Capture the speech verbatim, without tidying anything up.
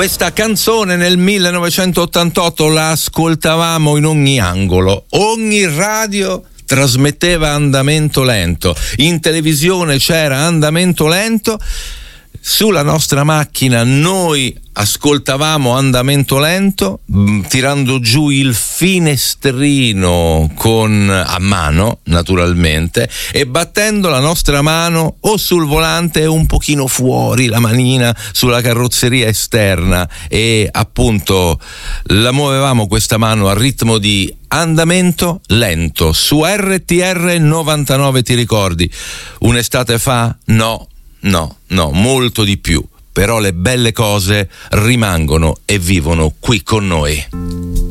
Questa canzone nel millenovecentottantotto la ascoltavamo in ogni angolo, ogni radio trasmetteva Andamento Lento, in televisione c'era Andamento Lento, sulla nostra macchina noi ascoltavamo Andamento Lento tirando giù il finestrino con a mano naturalmente e battendo la nostra mano o sul volante o un pochino fuori la manina sulla carrozzeria esterna e appunto la muovevamo questa mano al ritmo di Andamento Lento su R T R novantanove. Ti ricordi un'estate fa? No, no, no, molto di più. Però le belle cose rimangono e vivono qui con noi.